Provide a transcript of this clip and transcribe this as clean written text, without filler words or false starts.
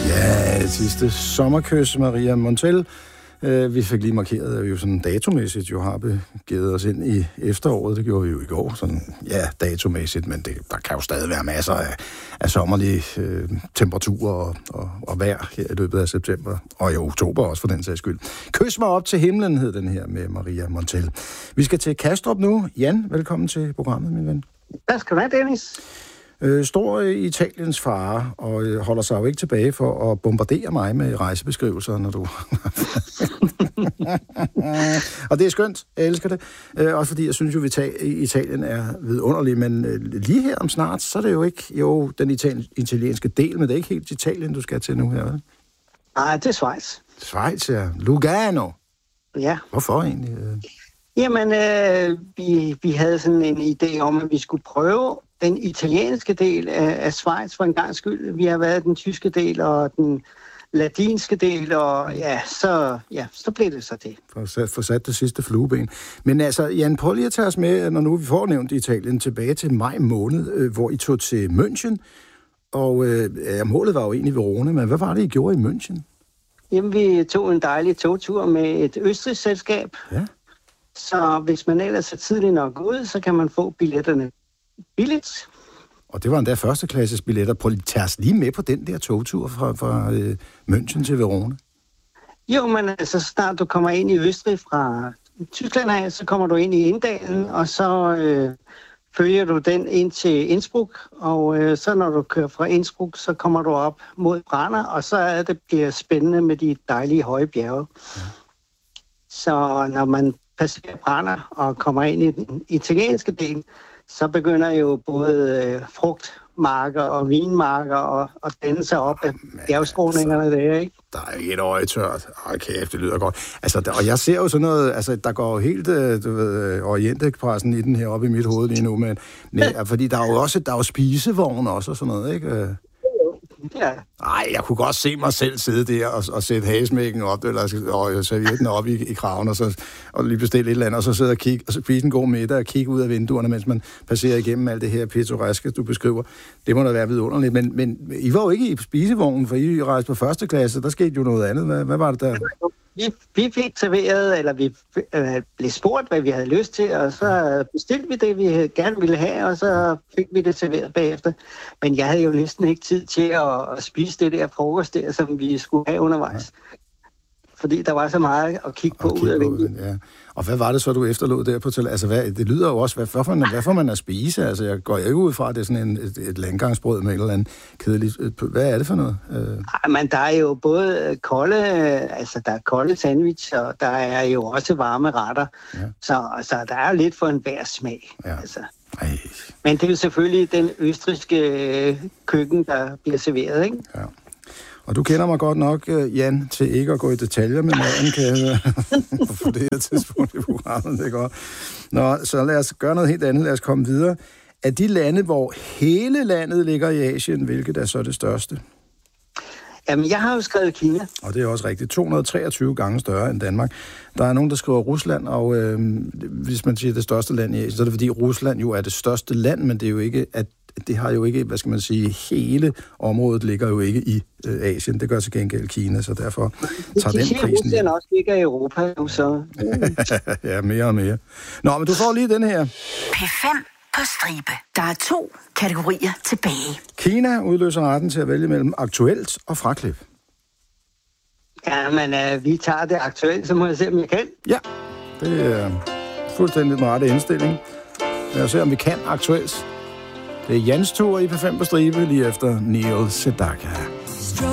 Ja, sidste sommerkys, Maria Montell. Vi fik lige markeret, at vi jo sådan datomæssigt jo har begivet os ind i efteråret. Det gjorde vi jo i går, sådan, ja, datomæssigt, men der kan jo stadig være masser af sommerlige temperaturer og vejr her i løbet af september, og i oktober også for den sags skyld. Kys mig op til himlen, hed den her med Maria Montell. Vi skal til Kastrup nu. Jan, velkommen til programmet, min ven. Tak skal du have, Dennis. Står Italiens far og holder sig jo ikke tilbage for at bombardere mig med rejsebeskrivelser, når du... Og det er skønt, jeg elsker det. Også fordi jeg synes jo, at Italien er vidunderlig, men lige her om snart, så er det jo ikke den italienske del, men det er ikke helt Italien, du skal til nu her, vel? Nej, det er Schweiz. Schweiz, ja. Lugano. Ja. Hvorfor egentlig? Jamen, vi havde sådan en idé om, at vi skulle prøve den italienske del af Schweiz for en gang skyld. Vi har været den tyske del og den latinske del, og så blev det så det. For sat det sidste flueben. Men altså, Jan, prøv lige at tage os med, når nu vi får nævnt Italien, tilbage til maj måned, hvor I tog til München, og målet var jo egentlig Verona, men hvad var det, I gjorde i München? Jamen, vi tog en dejlig togtur med et østrigsk selskab. Ja. Så hvis man ellers er tidligt nok ud, så kan man få billetterne billigt. Og det var endda førsteklasses billetter. Prøv lige os lige med på den der togtur fra München til Verona. Jo, men altså snart du kommer ind i Østrig fra Tyskland af, så kommer du ind i Inndalen, og så følger du den ind til Innsbruck, og så når du kører fra Innsbruck, så kommer du op mod Brenner, og så bliver spændende med de dejlige høje bjerge. Ja. Så når man passerer Brenner og kommer ind i den italienske del, så begynder jo både frugtmarker og vinmarker og danne sig op af bjergskråningerne der, ikke? Der er et øje tørt. Kæft, det lyder godt. Altså, og jeg ser jo sådan noget, altså, der går jo helt, Orientekspressen i den her oppe i mit hoved lige nu, men fordi der er jo også, spisevogn også og sådan noget, ikke? Ja. Ej, jeg kunne godt se mig selv sidde der og sætte hagesmækken op, eller servietten op i kraven, og lige bestille et eller andet, og så sidde og kigge, og spise en god middag og kigge ud af vinduerne, mens man passerer igennem alt det her pittoreske, du beskriver. Det må da være vidunderligt. Men I var jo ikke i spisevognen, for I rejste på første klasse, der skete jo noget andet. Hvad var det der? Vi fik serveret, eller vi blev spurgt, hvad vi havde lyst til, og så bestilte vi det, vi gerne ville have, og så fik vi det serveret bagefter. Men jeg havde jo næsten ikke tid til at spise det der frokost der, som vi skulle have undervejs. Fordi der var så meget at kigge på ud af vinduet. Ja. Og hvad var det så, du efterlod der på til? Altså, det lyder jo også, hvad får man at spise? Altså, jeg går ikke ud fra, at det er sådan et landgangsbrød med et eller andet kedeligt. Hvad er det for noget? Men der er jo både kolde sandwich, og der er jo også varme retter. Ja. Så der er lidt for enhver smag. Ja. Altså. Men det er jo selvfølgelig den østrigske køkken, der bliver serveret, ikke? Ja. Og du kender mig godt nok, Jan, til ikke at gå i detaljer med maden, kan jeg høre. På det her tidspunkt i programmet, det er godt. Nå, så lad os gøre noget helt andet. Lad os komme videre. Af de lande, hvor hele landet ligger i Asien, hvilket er så det største? Jamen, jeg har jo skrevet Kina. Og det er også rigtigt. 223 gange større end Danmark. Der er nogen, der skriver Rusland, og hvis man siger det største land i Asien, så er det fordi Rusland jo er det største land, men det er jo ikke, det har jo ikke, hvad skal man sige, hele området ligger jo ikke i Asien. Det gør til gengæld Kina, så derfor tager den prisen. Rusland også ligger i Europa nu, så... Ja, mere og mere. Nå, men du får lige den her. P5 på stribe. Der er 2 kategorier tilbage. Kina udløser retten til at vælge mellem aktuelt og fraklip. Ja, men vi tager det aktuelt, så må jeg se, om jeg kan. Ja, det er fuldstændig den rette indstilling. Lad os se, om vi kan aktuelt. Det er Jans tur i P5 på stribe lige efter Neil Sedaka.